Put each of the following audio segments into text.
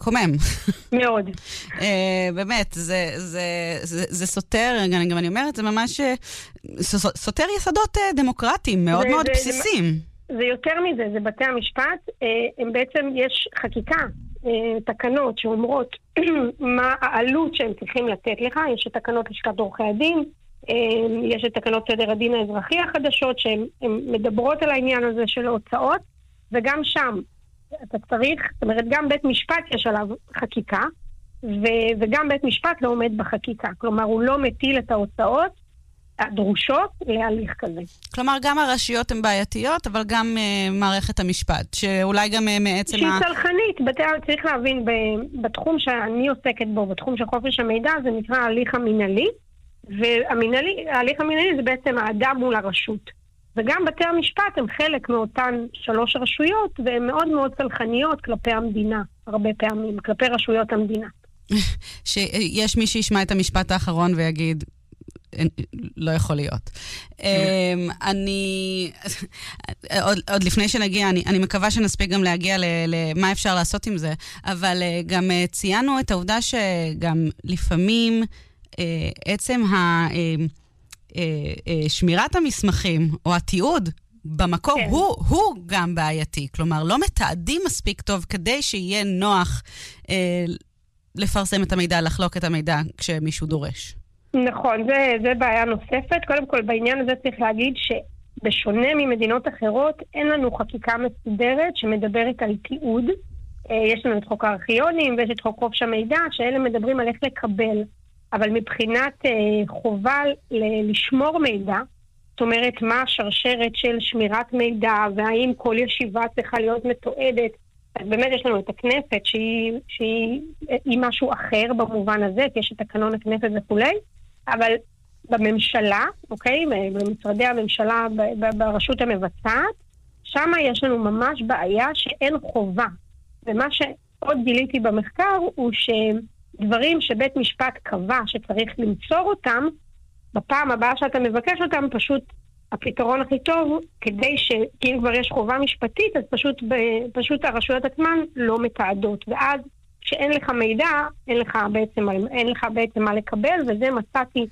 מקומם. מאוד. באמת, זה סותר, גם אני אומרת, זה ממש סותר יסודות דמוקרטיים, מאוד מאוד בסיסיים. זה יותר מזה, זה בתי המשפט, הם בעצם, יש חקיקה, תקנות שאומרות מה העלות שהם צריכים לתת לך, יש את תקנות לשכת עורכי הדין, יש את תקנות סדר הדין האזרחי החדשות, שהן מדברות על העניין הזה של ההוצאות, וגם שם, אתה צריך, זאת אומרת, גם בית משפט יש עליו חקיקה, וגם בית משפט לא עומד בחקיקה. כלומר, הוא לא מטיל את ההוצאות הדרושות להליך כזה. כלומר, גם הרשויות הן בעייתיות, אבל גם מערכת המשפט, שאולי גם מעצם שהיא צלחנית. צריך להבין, בתחום שאני עוסקת בו, בתחום של חופש המידע, זה נקרא ההליך המינהלי, וההליך המינהלי זה בעצם האדם מול הרשות. וגם בתי המשפט הם חלק מאותן 3 רשויות, והן מאוד מאוד צלחניות כלפי המדינה, הרבה פעמים, כלפי רשויות המדינה. שיש מי שישמע את המשפט האחרון ויגיד, לא יכול להיות. עוד לפני שנגיע, אני מקווה שנספיק גם להגיע למה אפשר לעשות עם זה, אבל גם ציינו את העובדה שגם לפעמים עצם שמירת המסמכים או התיעוד במקור הוא גם בעייתי. כלומר, לא מתעדים מספיק טוב כדי שיהיה נוח לפרסם את המידע, לחלוק את המידע כשמישהו דורש. נכון, זה בעיה נוספת. קודם כל, בעניין הזה צריך להגיד שבשונה ממדינות אחרות, אין לנו חקיקה מסודרת שמדברת על תיעוד. יש לנו את חוק הארכיונים ויש את חוק חופש המידע, שאלה מדברים על איך לקבל. אבל מבחינת חובה לשמור מידע, זאת אומרת, מה השרשרת של שמירת מידע, והאם כל ישיבה צריכה להיות מתועדת, אז באמת יש לנו את הכנסת, שהיא משהו אחר במובן הזה, כי יש את תקנון הכנסת וכולי, אבל בממשלה, אוקיי, במשרדי הממשלה, ברשות המבצעת, שם יש לנו ממש בעיה שאין חובה. ומה שעוד גיליתי במחקר הוא דברים שבית משפט קבע שצריך למצוא אותם, בפעם הבאה שאתה מבקש אותם, פשוט הפתרון הכי טוב, כדי שאם כבר יש חובה משפטית, אז פשוט הרשויות עצמן לא מתעדות. ואז כשאין לך מידע, אין לך בעצם מה לקבל, וזה מצאתי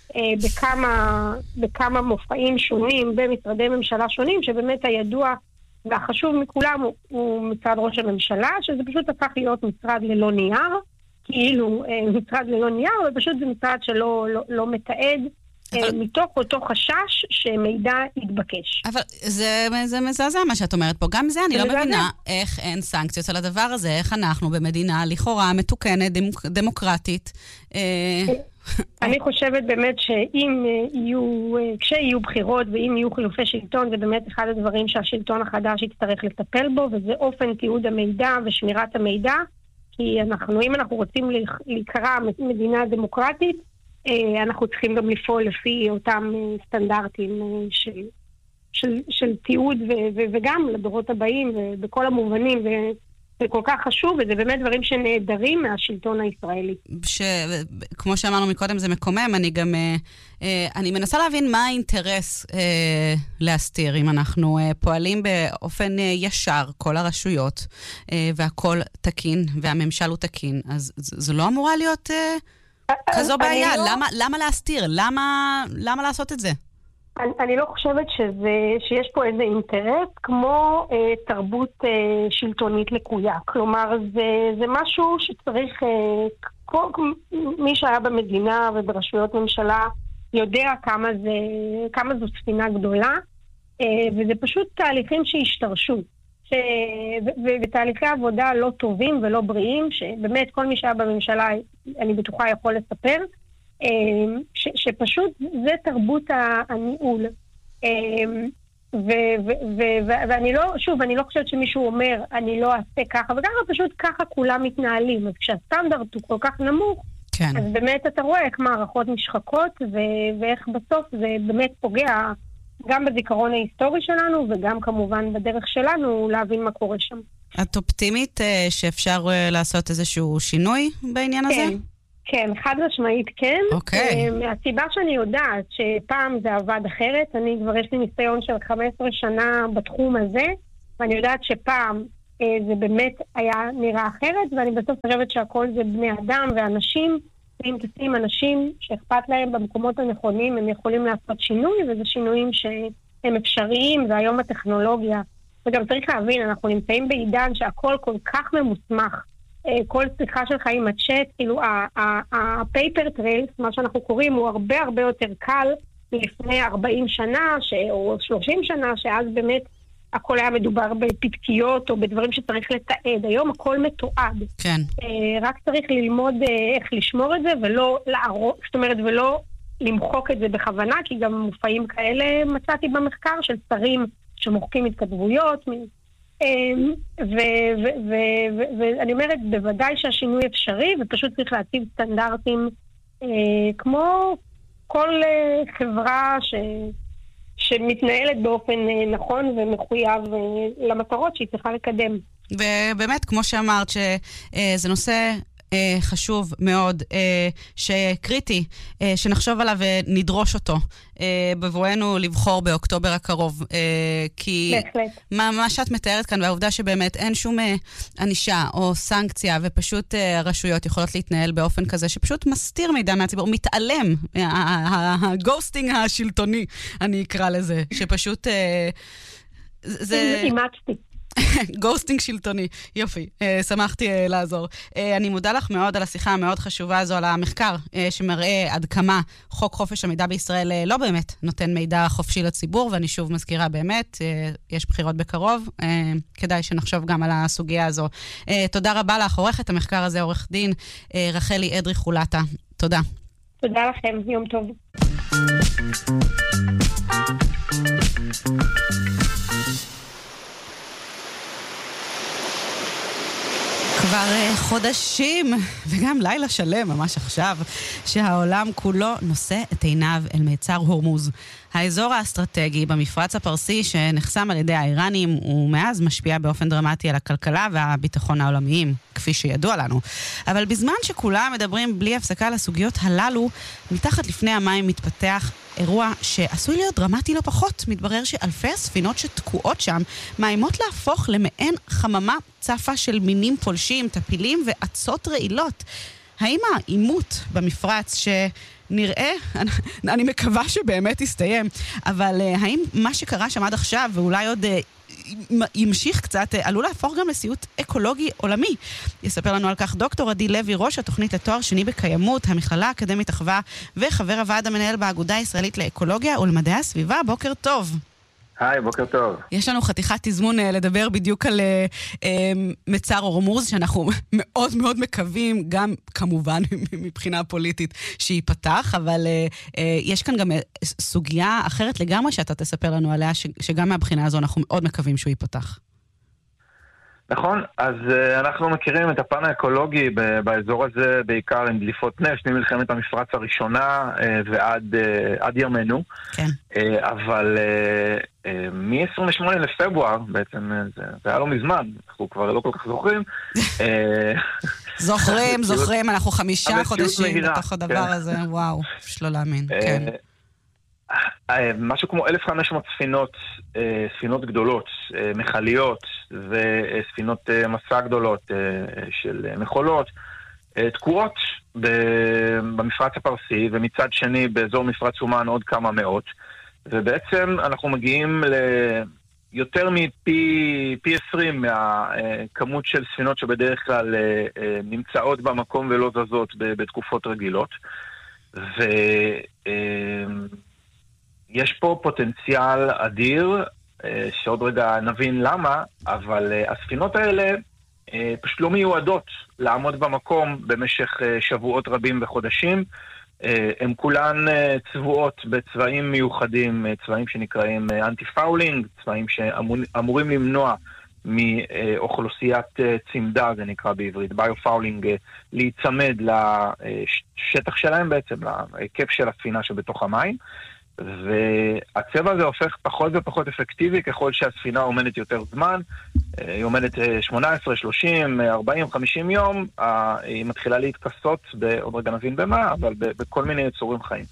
בכמה מופעים שונים, במשרדי ממשלה שונים, שבאמת הידוע והחשוב מכולם הוא משרד ראש הממשלה, שזה פשוט הפך להיות משרד ללא נייר, כאילו משרד ללא נייר, אבל פשוט זה משרד שלא מתעד, מתוך אותו חשש שמידע יתבקש. אבל זה מזעזע מה שאת אומרת פה. גם זה אני לא מבינה איך אין סנקציות על הדבר הזה, איך אנחנו במדינה לכאורה מתוקנת, דמוקרטית. אני חושבת באמת כשיהיו בחירות ואם יהיו חילופי שלטון, זה באמת אחד הדברים שהשלטון החדש יצטרך לטפל בו, וזה אופן תיעוד המידע ושמירת המידע, כי אם אנחנו רוצים להיקרא מדינה דמוקרטית, אנחנו צריכים גם לפעול לפי אותם סטנדרטים של תיעוד וגם לדורות הבאים ובכל המובנים, זה כל כך חשוב, וזה באמת דברים שנהדרים מהשלטון הישראלי. כמו שאמרנו מקודם, זה מקומם. אני מנסה להבין מה האינטרס להסתיר, אם אנחנו פועלים באופן ישר, כל הרשויות, והכל תקין, והממשל הוא תקין, אז זו לא אמורה להיות כזו בעיה. למה להסתיר? למה לעשות את זה? אני לא חושבת שיש פה איזה אינטרס כמו תרבות שלטונית לקויה. כלומר, זה משהו שצריך, מי שהיה במדינה וברשויות ממשלה יודע כמה זו ספינה גדולה, וזה פשוט תהליכים שהשתרשו. ותהליכי עבודה לא טובים ולא בריאים, שבאמת כל מי שהיה בממשלה, אני בטוחה יכול לספר, שפשוט זה תרבות הניהול. ואני לא חושבת שמישהו אומר, אני לא אעשה ככה, וככה פשוט ככה כולם מתנהלים. אז כשהסטנדרט הוא כל כך נמוך, כן. אז באמת אתה רואה איך מערכות נשחקות, ואיך בסוף זה באמת פוגע גם בזיכרון ההיסטורי שלנו, וגם כמובן בדרך שלנו להבין מה קורה שם. את אופטימית שאפשר לעשות איזשהו שינוי בעניין הזה? כן, חד משמעית כן. אוקיי. מהסיבה שאני יודעת שפעם זה עבד אחרת, אני כבר יש לי ניסיון של 15 שנה בתחום הזה, ואני יודעת שפעם זה באמת היה נראה אחרת, ואני בסוף חושבת שהכל זה בני אדם ואנשים, ואם תשים אנשים שאכפת להם במקומות הנכונים, הם יכולים לעשות שינוי, וזה שינויים שהם אפשריים, והיום הטכנולוגיה, וגם צריך להבין, אנחנו נמצאים בעידן שהכל כל כך ממוסמך, כל שיחה שלך עם הצ'אט, כאילו הפייפר טריילס, מה שאנחנו קוראים, הוא הרבה הרבה יותר קל מלפני 40 שנה, או 30 שנה, שאז באמת הכל היה מדובר בפתקיות או בדברים שצריך לתעד. היום הכל מתועד. כן. רק צריך ללמוד איך לשמור את זה, ולא לערוך, זאת אומרת, ולא למחוק את זה בכוונה, כי גם מופעים כאלה מצאתי במחקר של שרים שמוחקים התכתבויות, ואני אומרת, בוודאי שהשינוי אפשרי, ופשוט צריך להציב סטנדרטים כמו כל חברה שמתנהלת באופן נכון ומחויב למטרות שהיא צריכה לקדם. ובאמת, כמו שאמרת, שזה נושא חשוב מאוד, שקריטי, שנחשוב עליו ונדרוש אותו בבואנו לבחור באוקטובר הקרוב. כי מה שאת מתארת כאן, והעובדה שבאמת אין שום ענישה או סנקציה, ופשוט הרשויות יכולות להתנהל באופן כזה, שפשוט מסתיר מידע מהציבור, מתעלם, הגוסטינג השלטוני, אני אקרא לזה, שפשוט אימצתי. גוסטינג שלטוני, יופי, שמחתי לעזור. אני מודה לך מאוד על השיחה המאוד חשובה הזו, על המחקר שמראה עד כמה חוק חופש המידע בישראל לא באמת נותן מידע חופשי לציבור, ואני שוב מזכירה באמת, יש בחירות בקרוב, כדאי שנחשוב גם על הסוגיה הזו. תודה רבה לך, עורכת המחקר הזה, עורך דין רחלי אדרי חולטה. תודה. תודה לכם, יום טוב. כבר חודשים, וגם לילה שלם, ממש עכשיו, שהעולם כולו נושא את עיניו אל מיצר הורמוז. האזור האסטרטגי במפרץ הפרסי שנחסם על ידי האיראנים, ומאז משפיע באופן דרמטי על הכלכלה והביטחון העולמיים, כפי שידוע לנו. אבל בזמן שכולם מדברים בלי הפסקה על הסוגיות הללו, מתחת לפני המים מתפתח אירוע שעשוי להיות דרמטי לא פחות. מתברר שאלפי הספינות שתקועות שם מאיימות להפוך למעין חממה צפה של מינים פולשים, טפילים ועצות רעילות. האם העימות במפרץ שנראה, אני מקווה שבאמת יסתיים, אבל האם מה שקרה שם עד עכשיו, ואולי עוד ימשיך קצת, עלול להפוך גם לסיוט אקולוגי עולמי? יספר לנו על כך דוקטור עדי לוי, ראש התוכנית לתואר שני בקיימות, המכללה האקדמית אחווה, וחבר הוועד המנהל באגודה הישראלית לאקולוגיה ולמדעי הסביבה. בוקר טוב. היי, בוקר טוב. יש לנו חתיכת תזמון לדבר בדיוק על מצר הורמוז, שאנחנו מאוד מאוד מקווים, גם כמובן מבחינה פוליטית, שייפתח, אבל יש כאן גם סוגיה אחרת לגמרי שאתה תספר לנו עליה, שגם מהבחינה הזו אנחנו מאוד מקווים שהוא ייפתח. נכון, אז אנחנו מכירים את הפן האקולוגי באזור הזה, בעיקר עם דליפות נפט, ממלחמת המפרץ הראשונה ועד ימינו. כן. אבל מ-28 לפברואר, בעצם זה היה לא מזמן, אנחנו כבר לא כל כך זוכרים. זוכרים, אנחנו 5 חודשים בתוך הדבר הזה, וואו, שלא להאמין, כן. משהו כמו 1,500 ספינות גדולות, מחליות וספינות מסע גדולות של מכולות, תקועות במפרץ הפרסי, ומצד שני באזור מפרץ אומן עוד כמה מאות, ובעצם אנחנו מגיעים ליותר מפי 20 מהכמות של ספינות שבדרך כלל נמצאות במקום ולא זזות בתקופות רגילות, יש פה פוטנציאל אדיר, שעוד רגע נבין למה, אבל הספינות האלה פשוט לא מיועדות לעמוד במקום במשך שבועות רבים וחודשים. הן כולן צבועות בצבעים מיוחדים, צבעים שנקראים אנטי-פאולינג, צבעים שאמורים למנוע מאוכלוסיית צמדה, זה נקרא בעברית, ביו-פאולינג, להיצמד לשטח שלהם בעצם, להיקף של הספינה שבתוך המים. והצבע הזה הופך פחות ופחות אפקטיבי ככל שהספינה עומדת יותר זמן. היא עומדת 18, 30, 40, 50 יום, היא מתחילה להתכסות, עוד רגע נבין במה, אבל בכל מיני יצורים חיים.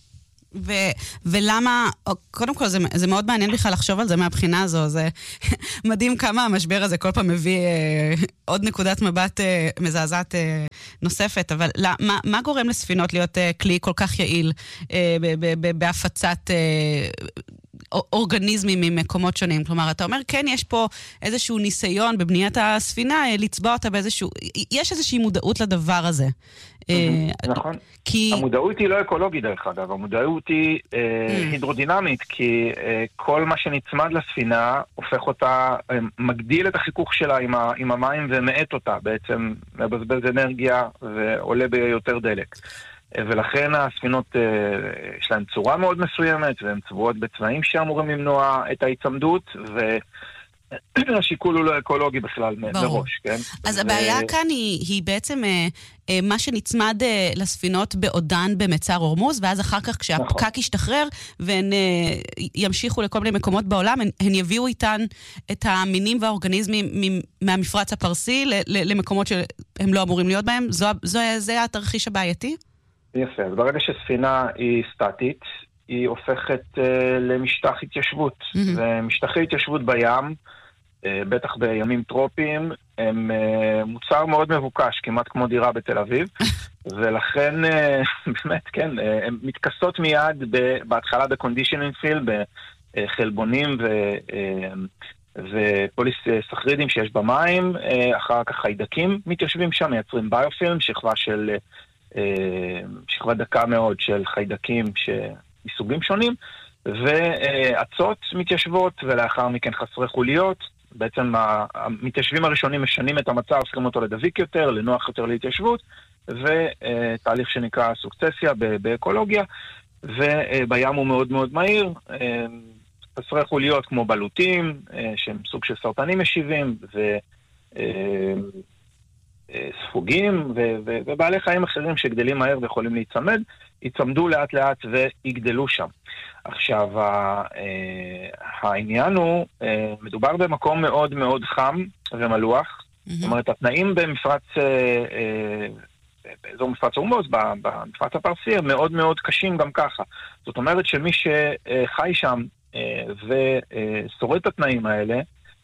ולמה, קודם כל, זה מאוד מעניין בכלל לחשוב על זה מהבחינה הזו, זה מדהים כמה המשבר הזה כל פעם מביא עוד נקודת מבט מזעזעת נוספת, אבל מה גורם לספינות להיות כלי כל כך יעיל בהפצת אורגניזמים ממקומות שונים? כלומר, אתה אומר, כן, יש פה איזשהו ניסיון בבניית הספינה, לצבוע אותה באיזשהו, יש איזושהי מודעות לדבר הזה. נכון. המודעות היא לא אקולוגית דרך אגב, המודעות היא הידרודינמית, כי כל מה שנצמד לספינה הופך אותה, מגדיל את החיכוך שלה עם המים ומעט אותה, בעצם מבזבז אנרגיה ועולה ביותר דלק. ולכן הספינות יש להן צורה מאוד מסוימת, והן צבועות בצבעים שאמורים למנוע את ההצמדות, והשיקול הוא לא אקולוגי בכלל מראש, כן? אז הבעיה כאן היא בעצם מה שנצמד לספינות בעודן במצר הורמוז, ואז אחר כך כשהפקק ישתחרר, והן ימשיכו לכל מיני מקומות בעולם, הן יביאו איתן את המינים והאורגניזמים מהמפרץ הפרסי למקומות שהם לא אמורים להיות בהם. זה התרחיש הבעייתי? יפה, אז ברגע שספינה היא סטטית, היא הופכת למשטח התיישבות. ומשטחי התיישבות בים, בטח בימים טרופיים, הם מוצר מאוד מבוקש, כמעט כמו דירה בתל אביב, ולכן, באמת, כן, הן מתכסות מיד בהתחלה בקונדישנינג פיל, בחלבונים ופוליס סחרידים שיש במים, אחר כך חיידקים מתיישבים שם, מייצרים ביופילם, שכבה דקה מאוד של חיידקים מסוגים שונים, ועצות מתיישבות, ולאחר מכן חסרי חוליות. בעצם המתיישבים הראשונים משנים את המצב, הופכים אותו לדביק יותר, לנוח יותר להתיישבות, ותהליך שנקרא סוקצסיה באקולוגיה, ובים הוא מאוד מאוד מהיר, חסרי חוליות כמו בלוטים, שהם סוג של סרטנים משיבים, ספוגים ובעלי חיים אחרים שגדלים מהר ויכולים להיצמד, יצמדו לאט לאט ויגדלו שם. עכשיו, העניין הוא, מדובר במקום מאוד מאוד חם ומלוח, זאת אומרת, התנאים באזור מפרץ הורמוז, במפרץ הפרסי, הם מאוד מאוד קשים גם ככה. זאת אומרת שמי שחי שם ושורד את התנאים האלה,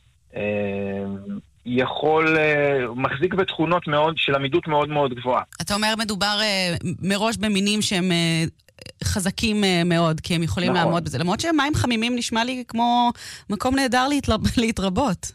מחזיק בתכונות מאוד, של עמידות מאוד מאוד גבוהה. אתה אומר, מדובר מראש במינים שהם חזקים מאוד, כי הם יכולים לעמוד בזה. למרות שמים חמימים נשמע לי כמו מקום נהדר להתרבות.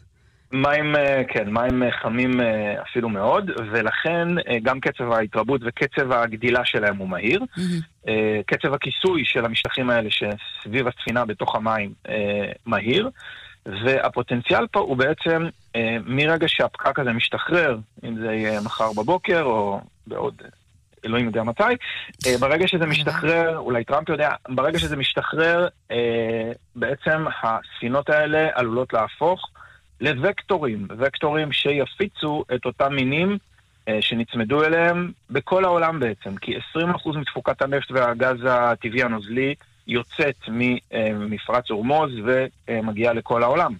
מים חמים אפילו מאוד, ולכן גם קצב ההתרבות וקצב הגדילה שלהם הוא מהיר. קצב הכיסוי של המשטחים האלה שסביב הספינה בתוך המים מהיר, והפוטנציאל פה הוא בעצם מרגע שהפקק הזה משתחרר, אם זה יהיה מחר בבוקר או בעוד אלוהים יודע מתי, ברגע שזה משתחרר, אולי טראמפ יודע, ברגע שזה משתחרר, בעצם הספינות האלה עלולות להפוך לווקטורים שיפיצו את אותם מינים שנצמדו אליהם בכל העולם בעצם, כי 20% מתפוקת הנפט והגז הטבעי הנוזלי יוצאת ממפרץ הורמוז ומגיעה לכל העולם.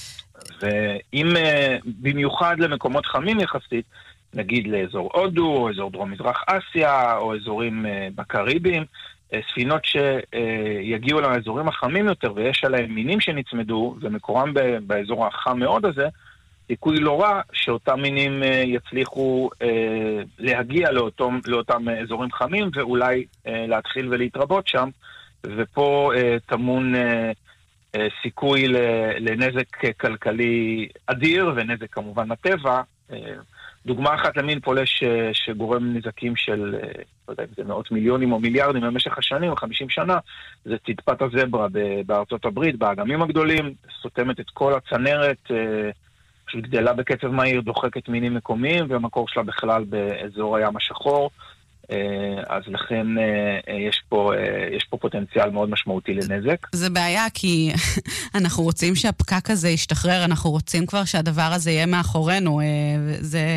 ואם במיוחד למקומות חמים יחסית, נגיד לאזור הודו, או אזור דרום מזרח אסיה, או אזורים בקריביים, ספינות שיגיעו לאזורים החמים יותר, ויש עליהם מינים שנצמדו, ומקורם באזור החם מאוד הזה, סיכוי לא רע שאותם מינים יצליחו להגיע לאותם אזורים חמים, ואולי להתחיל ולהתרבות שם, ופה תמון סיכוי לנזק כלכלי אדיר, ונזק כמובן לטבע. דוגמה אחת למין פולש שגורם נזקים של, לא יודע אם זה מאות מיליונים או מיליארדים במשך השנים, או 50 שנה, זה צדפת הזברה בארצות הברית, באגמים הגדולים, סותמת את כל הצנרת, פשוט גדלה בקצב מהיר, דוחקת מינים מקומיים, והמקור שלה בכלל באזור הים השחור. אז לכן יש פה פוטנציאל מאוד משמעותי לנזק. זה בעיה, כי אנחנו רוצים שהפקק הזה ישתחרר, אנחנו רוצים כבר שהדבר הזה יהיה מאחורינו. זה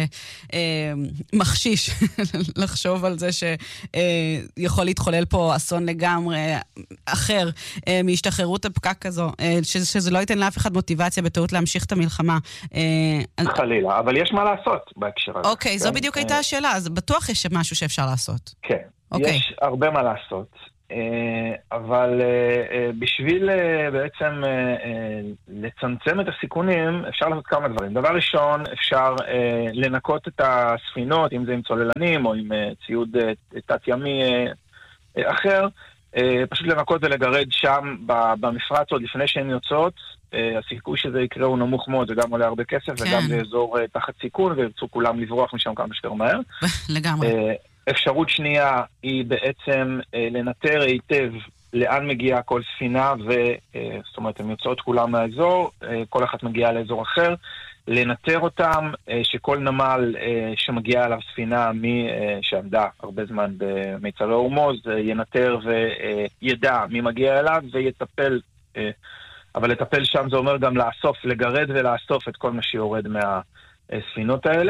מחשיש לחשוב על זה שיכול להתחולל פה אסון לגמרי אחר מהשתחררות הפקק הזו, שזה לא ייתן לאף אחד מוטיבציה בטעות להמשיך את המלחמה. חלילה, אבל יש מה לעשות בהקשר הזה. אוקיי, זו בדיוק הייתה השאלה, אז בטוח יש משהו שאפשר לעשות. כן, יש הרבה מה לעשות. אבל בשביל בעצם לצמצם את הסיכונים, אפשר לעשות כמה דברים. דבר ראשון, אפשר לנקות את הספינות, אם זה עם צוללנים או עם ציוד תת-ימי אחר, פשוט לנקות ולגרד שם במפרץ עוד לפני שהן יוצאות. הסיכוי שזה יקרה הוא נמוך מאוד, זה גם עולה הרבה כסף, וגם באזור תחת סיכון, וירצו כולם לברוח משם כמה שיותר מהר. לגמרי. אפשרות שנייה היא בעצם לנטר היטב לאן מגיעה כל ספינה, זאת אומרת, הן יוצאות כולם מהאזור, כל אחת מגיעה לאזור אחר, לנטר אותם, שכל נמל שמגיעה אליו ספינה שעמדה הרבה זמן במיצרי הורמוז, ינטר וידע מי מגיע אליו ויטפל, אבל לטפל שם זה אומר גם לאסוף, לגרד ולאסוף את כל מה שיורד מהספינות האלה.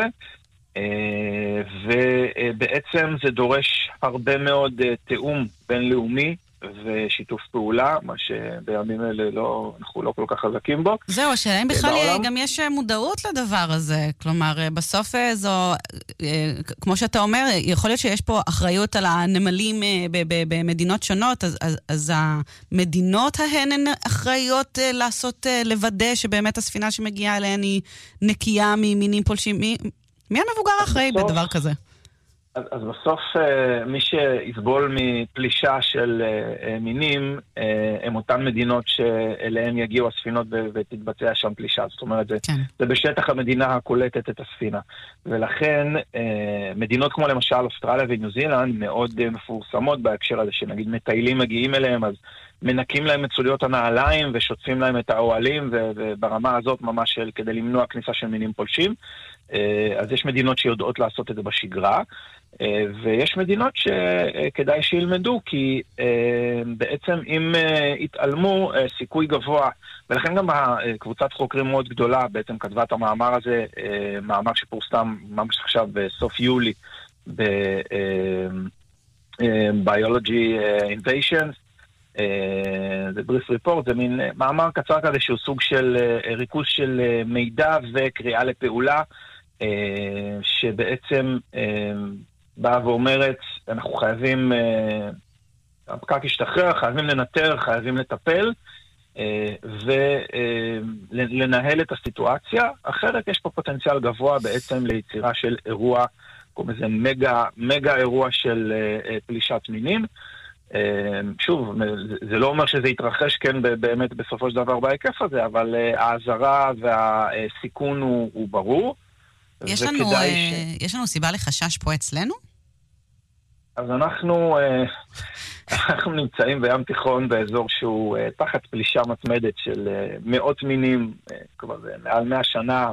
ובעצם זה דורש הרבה מאוד תיאום בינלאומי ושיתוף פעולה, מה שבימים אלה אנחנו לא כל כך חזקים בו. זהו, השאלה אם בכלל גם יש מודעות לדבר הזה, כלומר בסוף זו, כמו שאתה אומר, יכול להיות שיש פה אחריות על הנמלים במדינות שונות, אז המדינות ההן הן אחראיות לוודא שבאמת הספינה שמגיעה אליהן היא נקייה ממינים פולשים. מי המבוגר האחראי בדבר כזה? אז בסוף מי שיסבול מפלישה של מינים הם אותן מדינות שאליהן יגיעו הספינות ותתבצע שם פלישה. זאת אומרת, זה בשטח המדינה הקולטת את הספינה. ולכן מדינות כמו למשל אוסטרליה וניו זילנד מאוד מפורסמות בהקשר הזה, שנגיד מטיילים מגיעים אליהם, אז מנקים להם את סוליות הנעליים ושוטפים להם את האוהלים, וברמה הזאת ממש כדי למנוע כניסה של מינים פולשים. אז יש מדינות שיודעות לעשות את זה בשגרה, ויש מדינות שכדאי שילמדו, כי בעצם אם יתעלמו סיכוי גבוה, ולכן גם קבוצת חוקרים מאוד גדולה בעצם כתבה את המאמר הזה, מאמר שפורסם ממש עכשיו בסוף יולי ב-Biology Invasions, זה בריף ריפורט, זה מין מאמר קצר כזה שהוא סוג של ריכוז של מידע וקריאה לפעולה, שבעצם באה ואומרת, אנחנו חייבים, הפקק ישתחרר, חייבים לנטר, חייבים לטפל, ולנהל את הסיטואציה. אחרת יש פה פוטנציאל גבוה בעצם ליצירה של אירוע, כמו איזה מגה אירוע של פלישת מינים. שוב, זה לא אומר שזה יתרחש כן באמת בסופו של דבר בהיקף הזה, אבל ההזרה והסיכון הוא ברור. יש לנו סיבה לחשש פה אצלנו? אז אנחנו נמצאים בים תיכון באזור שהוא תחת פלישה מתמדת של מאות מינים, כבר מעל 100 שנה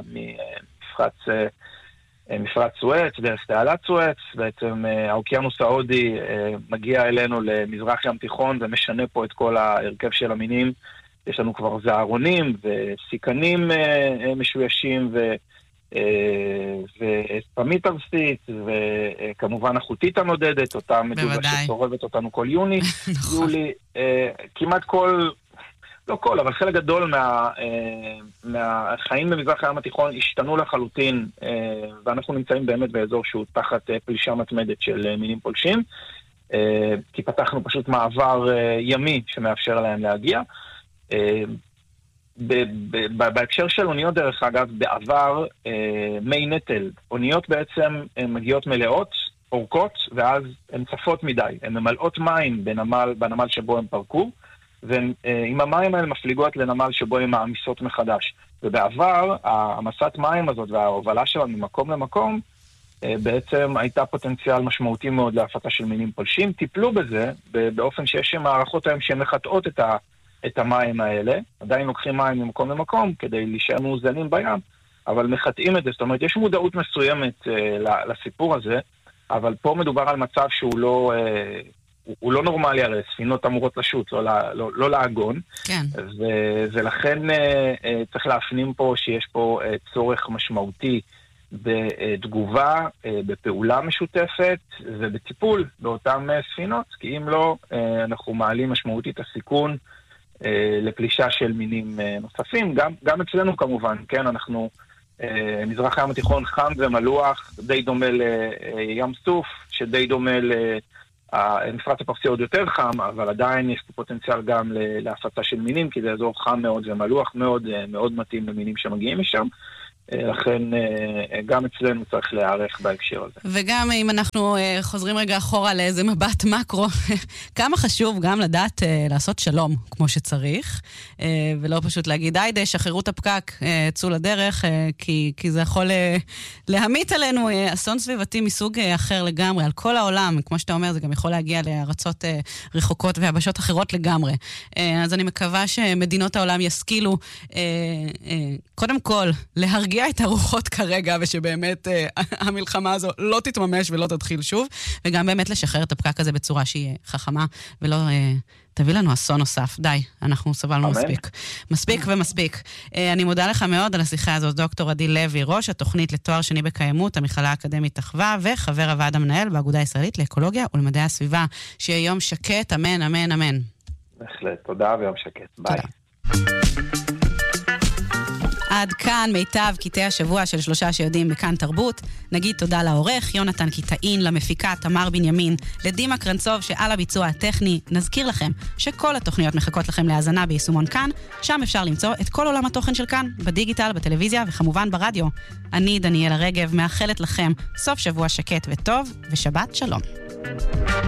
מפרץ סואץ, דרך תעלת סואץ. בעצם האוקיינוס ההודי מגיע אלינו למזרח ים תיכון ומשנה פה את כל ההרכב של המינים. יש לנו כבר זערונים וסיכנים משוישים וספמית ארסית, וכמובן החוטית הנודדת, אותה מדוזה שצורבת אותנו כל יולי. כמעט לא כל, אבל חלק גדול מהחיים במזרח הים התיכון השתנו לחלוטין, ואנחנו נמצאים באמת באזור שהוא תחת פלישה מתמדת של מינים פולשים, כי פתחנו פשוט מעבר ימי שמאפשר להם להגיע. בהקשר של אוניות דרך אגב, בעבר מי נטל, אוניות בעצם מגיעות מלאות, אורכות, ואז הן צפות מדי, הן ממלאות מים בנמל שבו הן פרקו, ועם המים האלה מפליגות לנמל שבו הן מעמיסות מחדש. ובעבר, המסת מים הזאת וההובלה שלה ממקום למקום, בעצם הייתה פוטנציאל משמעותי מאוד להפצה של מינים פולשים. טיפלו בזה באופן שיש מערכות היום שמחטאות את המים האלה, עדיין לוקחים מים ממקום למקום כדי להישאר מאוזנים בים, אבל מחטאים את זה. זאת אומרת, יש מודעות מסוימת לסיפור הזה, אבל פה מדובר על מצב שהוא לא נורמלי, הרי ספינות אמורות לשוט, לא לעגון. כן. ולכן צריך להפנים פה שיש פה צורך משמעותי בתגובה, בפעולה משותפת ובטיפול באותן ספינות, כי אם לא, אנחנו מעלים משמעותית הסיכון לפלישה של מינים נוספים. גם אצלנו כמובן, כן, אנחנו מזרח הים התיכון חם ומלוח, די דומה לים סוף, שדי דומה מפרץ הפרסי עוד יותר חם, אבל עדיין יש פה פוטנציאל גם להפצה של מינים, כי זה אזור חם מאוד ומלוח מאוד, מאוד מתאים למינים שמגיעים משם. לכן גם אצלנו צריך להיערך בהקשר הזה. וגם אם אנחנו חוזרים רגע אחורה לאיזה מבט מקרו, כמה חשוב גם לדעת לעשות שלום כמו שצריך, ולא פשוט להגיד, היידה, שחררו את הפקק, צאו לדרך, כי זה יכול להמיט עלינו אסון סביבתי מסוג אחר לגמרי, על כל העולם. כמו שאתה אומר, זה גם יכול להגיע לארצות רחוקות והבשות אחרות לגמרי. אז אני מקווה שמדינות העולם ישכילו, קודם כל, להרגיע את הרוחות כרגע, ושבאמת המלחמה הזו לא תתממש ולא תתחיל שוב, וגם באמת לשחרר את הפקק הזה בצורה שהיא חכמה, ולא תביא לנו אסון נוסף. די, אנחנו סבלנו מספיק. מספיק ומספיק. אני מודה לך מאוד על השיחה הזאת, דוקטור עדי לוי, ראש התוכנית לתואר שני בקיימות, המכללה האקדמית אחווה, וחבר הוועד המנהל באגודה הישראלית לאקולוגיה ולמדעי הסביבה. שיהיה יום שקט, אמן, אמן, אמן. בהחלט, תודה ויום שקט. ביי. עד כאן מיטב קטעי השבוע של 3 שיודעים בכאן תרבות. נגיד תודה לעורך יונתן קיטאין, למפיקה תמר בנימין, לדימה קרנצוב שעל הביצוע הטכני. נזכיר לכם שכל התוכניות מחכות לכם להאזנה ביישומון כאן, שם אפשר למצוא את כל עולם התוכן של כאן, בדיגיטל, בטלוויזיה וכמובן ברדיו. אני דניאלה רגב מאחלת לכם סוף שבוע שקט וטוב ושבת שלום.